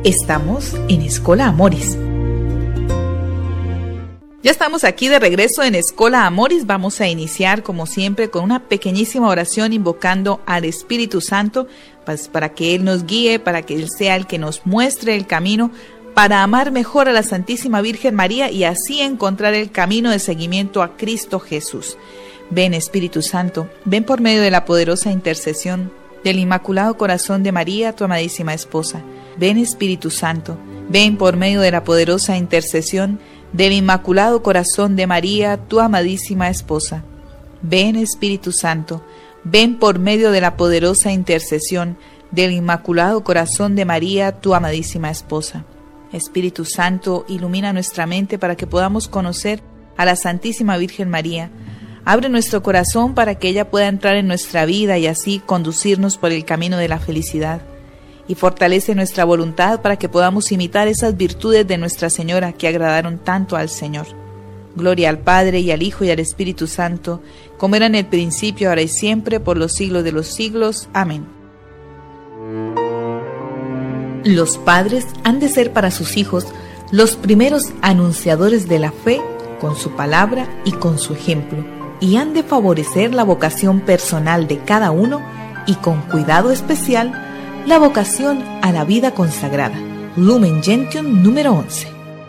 Estamos en Escola Amoris. Ya estamos aquí de regreso en Escola Amoris. Vamos a iniciar, como siempre, con una pequeñísima oración invocando al Espíritu Santo, pues, para que Él nos guíe, para que Él sea el que nos muestre el camino, para amar mejor a la Santísima Virgen María y así encontrar el camino de seguimiento a Cristo Jesús. Ven, Espíritu Santo, ven por medio de la poderosa intercesión del Inmaculado Corazón de María, tu amadísima esposa. Ven, Espíritu Santo, ven por medio de la poderosa intercesión del Inmaculado Corazón de María, tu amadísima esposa. Ven, Espíritu Santo, ven por medio de la poderosa intercesión del Inmaculado Corazón de María, tu amadísima esposa. Espíritu Santo, ilumina nuestra mente para que podamos conocer a la Santísima Virgen María. Abre nuestro corazón para que ella pueda entrar en nuestra vida y así conducirnos por el camino de la felicidad. Y fortalece nuestra voluntad para que podamos imitar esas virtudes de Nuestra Señora que agradaron tanto al Señor. Gloria al Padre, y al Hijo, y al Espíritu Santo, como era en el principio, ahora y siempre, por los siglos de los siglos. Amén. Los padres han de ser para sus hijos los primeros anunciadores de la fe con su palabra y con su ejemplo, y han de favorecer la vocación personal de cada uno y con cuidado especial la vocación a la vida consagrada. Lumen Gentium número 11.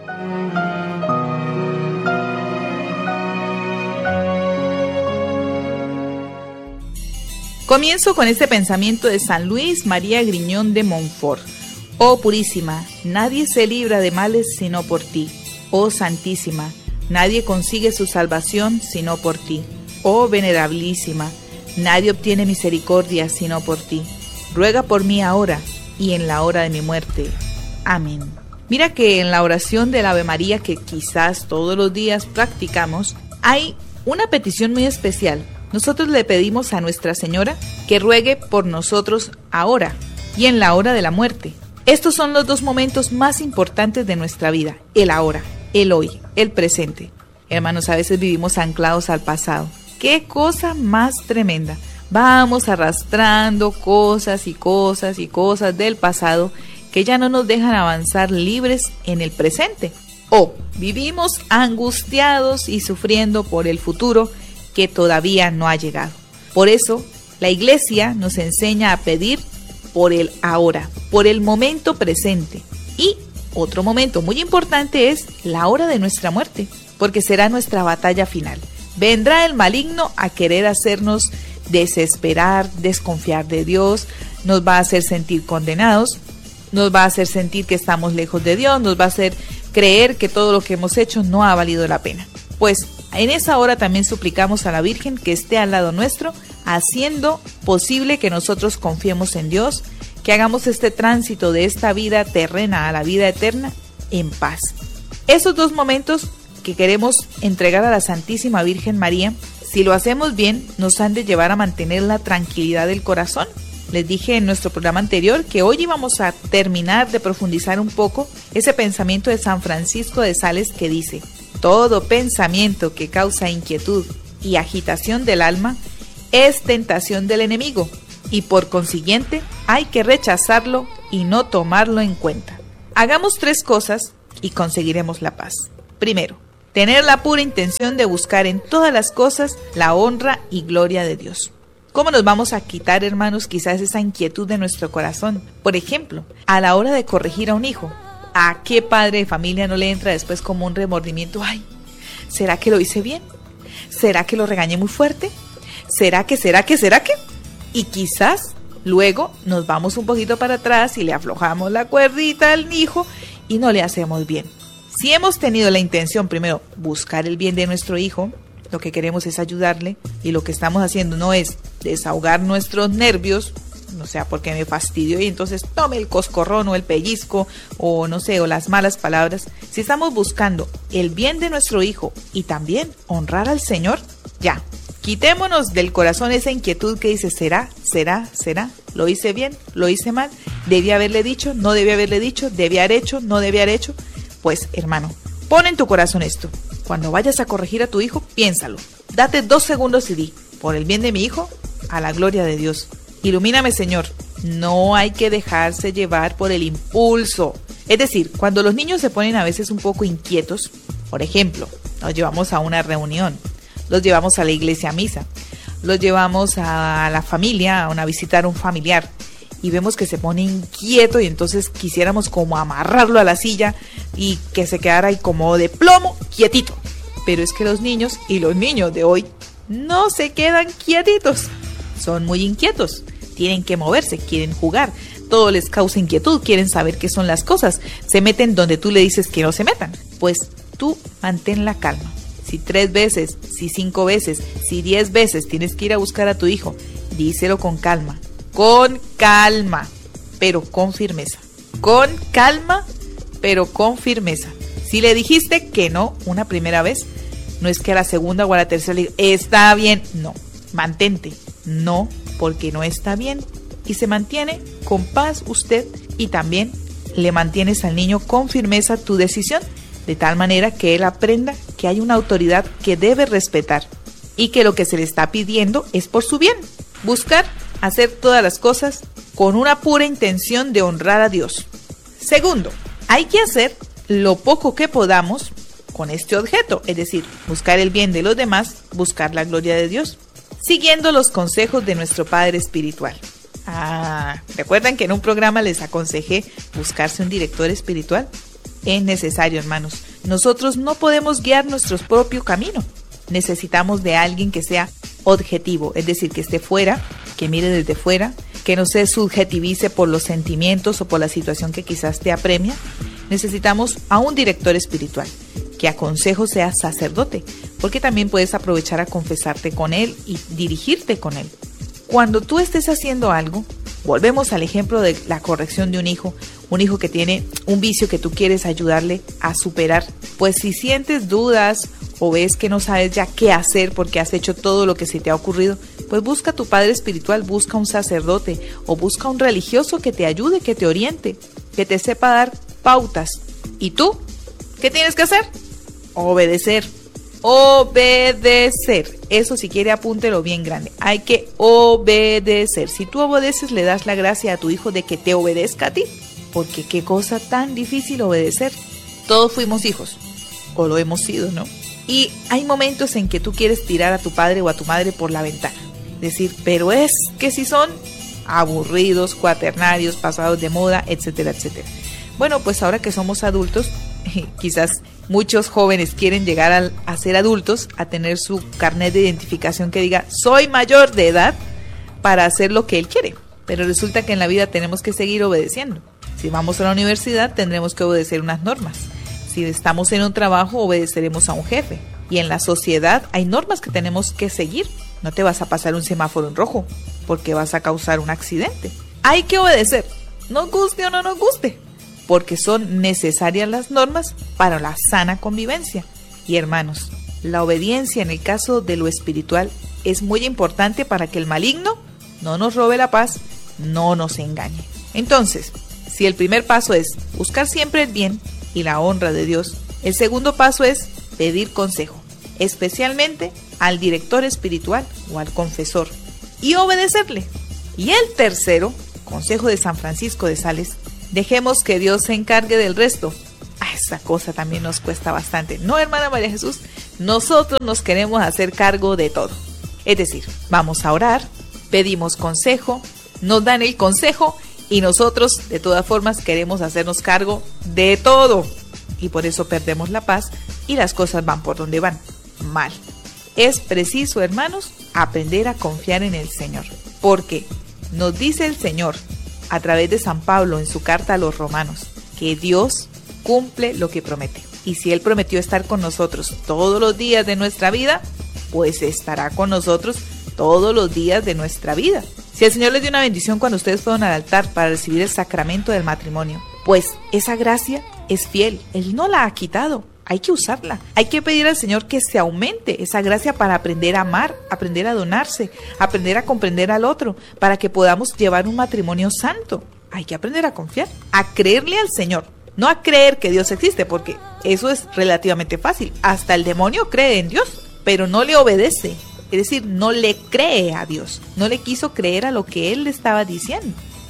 Comienzo con este pensamiento de San Luis María Griñón de Montfort. Oh Purísima, nadie se libra de males sino por ti. Oh Santísima, nadie consigue su salvación sino por ti. Oh Venerabilísima, nadie obtiene misericordia sino por ti. Ruega por mí ahora y en la hora de mi muerte. Amén. Mira que en la oración del Ave María, que quizás todos los días practicamos, hay una petición muy especial. Nosotros le pedimos a Nuestra Señora que ruegue por nosotros ahora y en la hora de la muerte. Estos son los dos momentos más importantes de nuestra vida: el ahora, el hoy, el presente. Hermanos, a veces vivimos anclados al pasado. ¡Qué cosa más tremenda! Vamos arrastrando cosas y cosas y cosas del pasado que ya no nos dejan avanzar libres en el presente. O vivimos angustiados y sufriendo por el futuro que todavía no ha llegado. Por eso, la Iglesia nos enseña a pedir por el ahora, por el momento presente. Y otro momento muy importante es la hora de nuestra muerte, porque será nuestra batalla final. Vendrá el maligno a querer hacernos desesperar, desconfiar de Dios, nos va a hacer sentir condenados, nos va a hacer sentir que estamos lejos de Dios, nos va a hacer creer que todo lo que hemos hecho no ha valido la pena. Pues en esa hora también suplicamos a la Virgen que esté al lado nuestro, haciendo posible que nosotros confiemos en Dios, que hagamos este tránsito de esta vida terrena a la vida eterna en paz. Esos dos momentos que queremos entregar a la Santísima Virgen María, si lo hacemos bien, nos han de llevar a mantener la tranquilidad del corazón. Les dije en nuestro programa anterior que hoy íbamos a terminar de profundizar un poco ese pensamiento de San Francisco de Sales que dice: todo pensamiento que causa inquietud y agitación del alma es tentación del enemigo, y por consiguiente hay que rechazarlo y no tomarlo en cuenta. Hagamos 3 cosas y conseguiremos la paz. Primero, tener la pura intención de buscar en todas las cosas la honra y gloria de Dios. ¿Cómo nos vamos a quitar, hermanos, quizás esa inquietud de nuestro corazón? Por ejemplo, a la hora de corregir a un hijo. ¿A qué padre de familia no le entra después como un remordimiento? Ay, ¿será que lo hice bien? ¿Será que lo regañé muy fuerte? ¿Será que? Y quizás luego nos vamos un poquito para atrás y le aflojamos la cuerdita al hijo y no le hacemos bien. Si hemos tenido la intención, primero, buscar el bien de nuestro hijo, lo que queremos es ayudarle, y lo que estamos haciendo no es desahogar nuestros nervios, no sea porque me fastidio y entonces tome el coscorrón o el pellizco o no sé, o las malas palabras. Si estamos buscando el bien de nuestro hijo y también honrar al Señor, ya, quitémonos del corazón esa inquietud que dice: ¿será? ¿Lo hice bien? ¿Lo hice mal? ¿Debí haberle dicho? ¿No debí haberle dicho? ¿Debí haber hecho? ¿No debí haber hecho? Pues, hermano, pon en tu corazón esto. Cuando vayas a corregir a tu hijo, piénsalo. Date 2 segundos y di: por el bien de mi hijo, a la gloria de Dios. Ilumíname, Señor, No hay que dejarse llevar por el impulso. Es decir, cuando los niños se ponen a veces un poco inquietos, por ejemplo, los llevamos a una reunión, los llevamos a la iglesia a misa, los llevamos a la familia, a visitar a un familiar, y vemos que se pone inquieto y entonces quisiéramos como amarrarlo a la silla y que se quedara ahí como de plomo, quietito. Pero es que los niños y los niños de hoy no se quedan quietitos, son muy inquietos, tienen que moverse, quieren jugar, todo les causa inquietud, quieren saber qué son las cosas, se meten donde tú le dices que no se metan. Pues tú mantén la calma. Si 3 veces, si 5 veces, si 10 veces tienes que ir a buscar a tu hijo, díselo con calma, pero con firmeza. Con calma, pero con firmeza. Si le dijiste que no una primera vez, no es que a la segunda o a la tercera le digas, está bien, no, mantente, no, porque no está bien. Y se mantiene con paz usted y también le mantienes al niño con firmeza tu decisión, de tal manera que él aprenda que hay una autoridad que debe respetar y que lo que se le está pidiendo es por su bien. Buscar hacer todas las cosas con una pura intención de honrar a Dios. Segundo, hay que hacer lo poco que podamos con este objeto, es decir, buscar el bien de los demás, buscar la gloria de Dios, siguiendo los consejos de nuestro Padre Espiritual. ¿Recuerdan que en un programa les aconsejé buscarse un director espiritual? Es necesario, hermanos. Nosotros no podemos guiar nuestro propio camino. Necesitamos de alguien que sea objetivo, es decir, que esté fuera, que mire desde fuera, que no se subjetivice por los sentimientos o por la situación que quizás te apremia. Necesitamos a un director espiritual, que a consejo sea sacerdote, porque también puedes aprovechar a confesarte con él y dirigirte con él. Cuando tú estés haciendo algo, volvemos al ejemplo de la corrección de un hijo que tiene un vicio que tú quieres ayudarle a superar, pues si sientes dudas o ves que no sabes ya qué hacer porque has hecho todo lo que se te ha ocurrido, pues busca a tu padre espiritual, busca un sacerdote o busca un religioso que te ayude, que te oriente, que te sepa dar pautas. ¿Y tú? ¿Qué tienes que hacer? Obedecer. Obedecer. Eso, si quiere, apúntelo bien grande. Hay que obedecer. Si tú obedeces, le das la gracia a tu hijo de que te obedezca a ti. Porque qué cosa tan difícil obedecer. Todos fuimos hijos, o lo hemos sido, ¿no? Y hay momentos en que tú quieres tirar a tu padre o a tu madre por la ventana. Decir, pero es que si son aburridos, cuaternarios, pasados de moda, etcétera, etcétera. Bueno, pues ahora que somos adultos, quizás muchos jóvenes quieren llegar a ser adultos, a tener su carnet de identificación que diga, soy mayor de edad para hacer lo que él quiere. Pero resulta que en la vida tenemos que seguir obedeciendo. Si vamos a la universidad, tendremos que obedecer unas normas. Si estamos en un trabajo, obedeceremos a un jefe. Y en la sociedad hay normas que tenemos que seguir. No te vas a pasar un semáforo en rojo, porque vas a causar un accidente. Hay que obedecer, nos guste o no nos guste, porque son necesarias las normas para la sana convivencia. Y hermanos, la obediencia en el caso de lo espiritual es muy importante para que el maligno no nos robe la paz, no nos engañe. Entonces, si el primer paso es buscar siempre el bien y la honra de Dios, el segundo paso es pedir consejo, especialmente al director espiritual o al confesor, y obedecerle. Y el tercero, consejo de San Francisco de Sales, dejemos que Dios se encargue del resto. Esa cosa también nos cuesta bastante, ¿no, hermana María Jesús? Nosotros nos queremos hacer cargo de todo. Es decir, vamos a orar, pedimos consejo, nos dan el consejo y nosotros de todas formas queremos hacernos cargo de todo. Y por eso perdemos la paz y las cosas van por donde van, mal. Es preciso, hermanos, aprender a confiar en el Señor, porque nos dice el Señor a través de San Pablo en su carta a los romanos, que Dios cumple lo que promete. Y si Él prometió estar con nosotros todos los días de nuestra vida, pues estará con nosotros todos los días de nuestra vida. Si el Señor les dio una bendición cuando ustedes fueron al altar para recibir el sacramento del matrimonio, pues esa gracia es fiel. Él no la ha quitado. Hay que usarla. Hay que pedir al Señor que se aumente esa gracia para aprender a amar, aprender a donarse, aprender a comprender al otro, para que podamos llevar un matrimonio santo. Hay que aprender a confiar, a creerle al Señor, no a creer que Dios existe, porque eso es relativamente fácil. Hasta el demonio cree en Dios, pero no le obedece. Es decir, no le cree a Dios, no le quiso creer a lo que Él le estaba diciendo.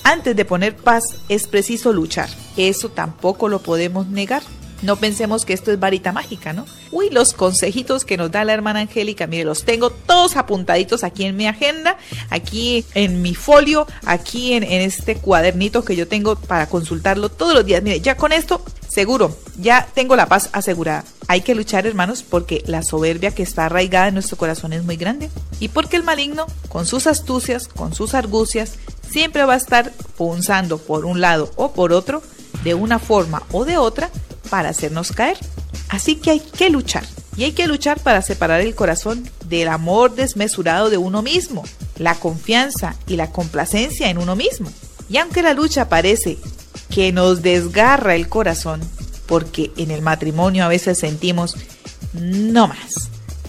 Antes de poner paz es preciso luchar. Eso tampoco lo podemos negar. No pensemos que esto es varita mágica, ¿no? Uy, los consejitos que nos da la hermana Angélica, mire, los tengo todos apuntaditos aquí en mi agenda, aquí en mi folio, aquí en este cuadernito que yo tengo para consultarlo todos los días. Mire, ya con esto, seguro, ya tengo la paz asegurada. Hay que luchar, hermanos, porque la soberbia que está arraigada en nuestro corazón es muy grande. Y porque el maligno, con sus astucias, con sus argucias, siempre va a estar punzando por un lado o por otro, de una forma o de otra, para hacernos caer. Así que hay que luchar. Y hay que luchar para separar el corazón del amor desmesurado de uno mismo, la confianza y la complacencia en uno mismo. Y aunque la lucha parece que nos desgarra el corazón, porque en el matrimonio a veces sentimos, no más,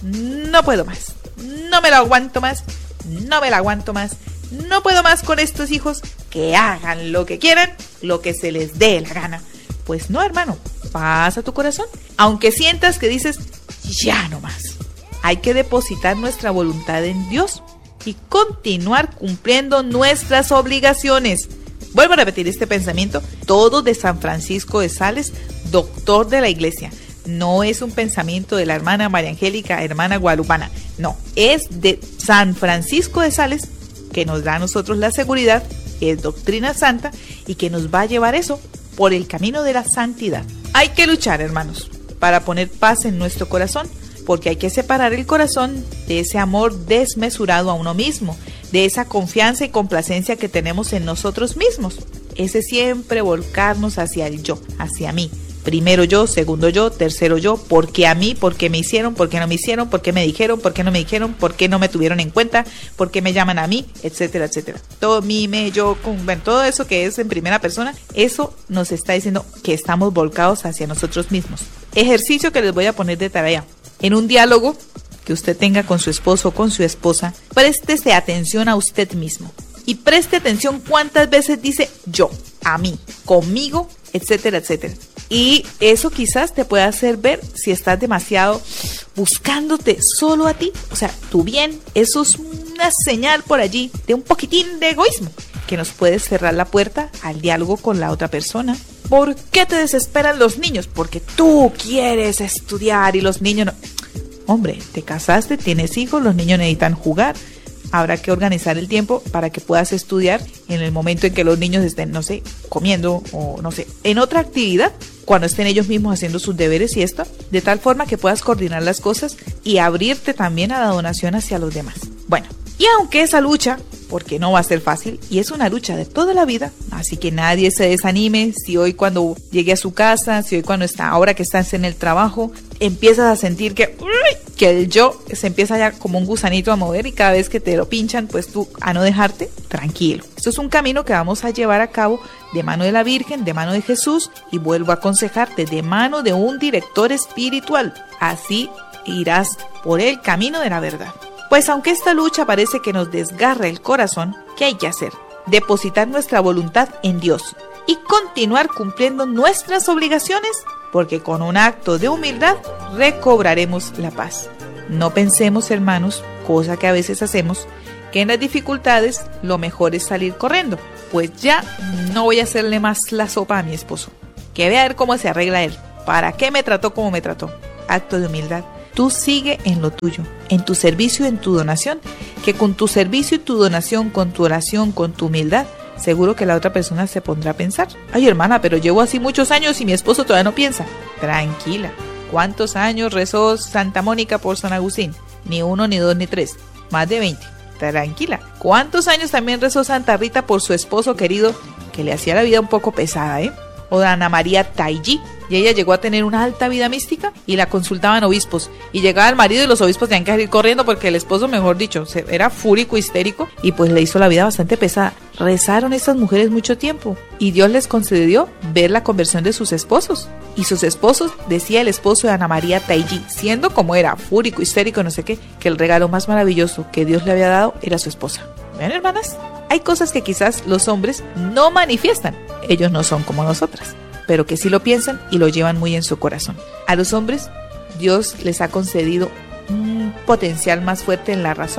no puedo más, no me lo aguanto más, no me la aguanto más, no puedo más con estos hijos, que hagan lo que quieran, lo que se les dé la gana. Pues no, hermano, pasa tu corazón. Aunque sientas que dices, ya no más. Hay que depositar nuestra voluntad en Dios y continuar cumpliendo nuestras obligaciones. Vuelvo a repetir este pensamiento, todo de San Francisco de Sales, doctor de la Iglesia. No es un pensamiento de la hermana María Angélica, hermana guadalupana. No, es de San Francisco de Sales, que nos da a nosotros la seguridad, que es doctrina santa y que nos va a llevar eso por el camino de la santidad. Hay que luchar, hermanos, para poner paz en nuestro corazón, porque hay que separar el corazón de ese amor desmesurado a uno mismo, de esa confianza y complacencia que tenemos en nosotros mismos. Ese siempre volcarnos hacia el yo, hacia mí. Primero yo, segundo yo, tercero yo, porque a mí, porque me hicieron, porque no me hicieron, porque me dijeron, porque no me dijeron, porque no me tuvieron en cuenta, porque me llaman a mí, etcétera, etcétera. Todo mí, me, yo, bueno, todo eso que es en primera persona, eso nos está diciendo que estamos volcados hacia nosotros mismos. Ejercicio que les voy a poner de tarea. En un diálogo que usted tenga con su esposo o con su esposa, préstese atención a usted mismo. Y preste atención cuántas veces dice yo, a mí, conmigo, etcétera, etcétera. Y eso quizás te pueda hacer ver si estás demasiado buscándote solo a ti. O sea, tu bien, eso es una señal por allí de un poquitín de egoísmo que nos puede cerrar la puerta al diálogo con la otra persona. ¿Por qué te desesperan los niños? Porque tú quieres estudiar y los niños no. Hombre, te casaste, tienes hijos, los niños necesitan jugar. Habrá que organizar el tiempo para que puedas estudiar en el momento en que los niños estén, no sé, comiendo o no sé, en otra actividad, cuando estén ellos mismos haciendo sus deberes y esto, de tal forma que puedas coordinar las cosas y abrirte también a la donación hacia los demás. Bueno, y aunque esa lucha, porque no va a ser fácil, y es una lucha de toda la vida, así que nadie se desanime si hoy cuando llegue a su casa, si hoy cuando está, ahora que estás en el trabajo, empiezas a sentir que el yo se empieza ya como un gusanito a mover y cada vez que te lo pinchan, pues tú a no dejarte, tranquilo. Esto es un camino que vamos a llevar a cabo de mano de la Virgen, de mano de Jesús y vuelvo a aconsejarte, de mano de un director espiritual. Así irás por el camino de la verdad. Pues aunque esta lucha parece que nos desgarra el corazón, ¿qué hay que hacer? Depositar nuestra voluntad en Dios y continuar cumpliendo nuestras obligaciones, porque con un acto de humildad recobraremos la paz. No pensemos, hermanos, cosa que a veces hacemos, que en las dificultades lo mejor es salir corriendo. Pues ya no voy a hacerle más la sopa a mi esposo. Que vea a ver cómo se arregla él. ¿Para qué me trató como me trató? Acto de humildad. Tú sigue en lo tuyo, en tu servicio, en tu donación, que con tu servicio y tu donación, con tu oración, con tu humildad, seguro que la otra persona se pondrá a pensar. Ay, hermana, pero llevo así muchos años y mi esposo todavía no piensa. Tranquila. ¿Cuántos años rezó Santa Mónica por San Agustín? Ni 1, ni 2, ni 3. Más de 20. Tranquila. ¿Cuántos años también rezó Santa Rita por su esposo querido, que le hacía la vida un poco pesada, O de Ana María Taiji, y ella llegó a tener una alta vida mística y la consultaban obispos y llegaba el marido y los obispos tenían que salir corriendo porque el esposo, mejor dicho, era fúrico, histérico y pues le hizo la vida bastante pesada. Rezaron estas mujeres mucho tiempo y Dios les concedió ver la conversión de sus esposos y sus esposos, decía el esposo de Ana María Taiji, siendo como era fúrico, histérico, no sé qué, que el regalo más maravilloso que Dios le había dado era su esposa. ¿Ven, hermanas? Hay cosas que quizás los hombres no manifiestan, ellos no son como nosotras, pero que sí lo piensan y lo llevan muy en su corazón. A los hombres, Dios les ha concedido un potencial más fuerte en la razón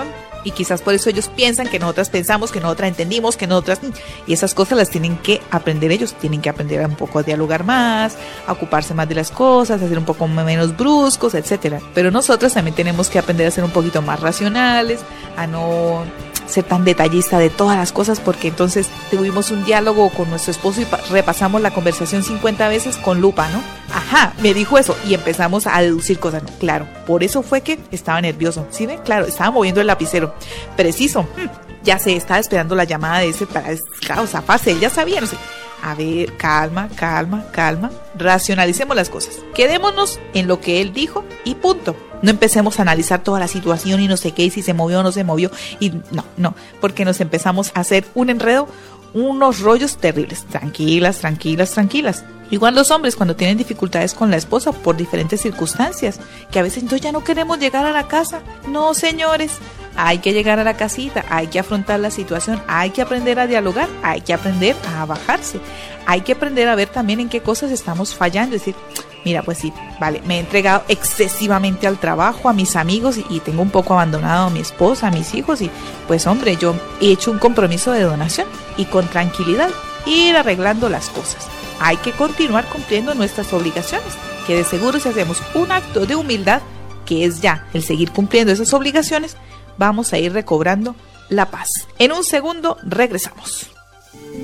Y quizás por eso ellos piensan que nosotras pensamos, que nosotras entendimos, que nosotras... Y esas cosas las tienen que aprender ellos. Tienen que aprender a un poco a dialogar más, a ocuparse más de las cosas, a ser un poco menos bruscos, etcétera. Pero nosotras también tenemos que aprender a ser un poquito más racionales, a no ser tan detallista de todas las cosas, porque entonces tuvimos un diálogo con nuestro esposo y repasamos la conversación 50 veces con lupa, ¿no? Ajá, me dijo eso y empezamos a deducir cosas, ¿no? Claro, por eso fue que estaba nervioso, ¿sí ven? Claro, estaba moviendo el lapicero, preciso, ya sé, estaba esperando la llamada de ese para, claro, zafarse, él ya sabía, no sé. A ver, calma, racionalicemos las cosas. Quedémonos en lo que él dijo y punto. No empecemos a analizar toda la situación y no sé qué, y si se movió o no se movió. Y no, porque nos empezamos a hacer un enredo, unos rollos terribles. Tranquilas. Igual los hombres cuando tienen dificultades con la esposa por diferentes circunstancias, que a veces entonces ya no queremos llegar a la casa. No, señores. Hay que llegar a la casita, hay que afrontar la situación, hay que aprender a dialogar, hay que aprender a bajarse, hay que aprender a ver también en qué cosas estamos fallando, es decir, mira, pues sí, vale, me he entregado excesivamente al trabajo, a mis amigos y tengo un poco abandonado a mi esposa, a mis hijos y pues hombre, yo he hecho un compromiso de donación y con tranquilidad ir arreglando las cosas. Hay que continuar cumpliendo nuestras obligaciones, que de seguro si hacemos un acto de humildad, que es ya el seguir cumpliendo esas obligaciones, vamos a ir recobrando la paz. En un segundo regresamos.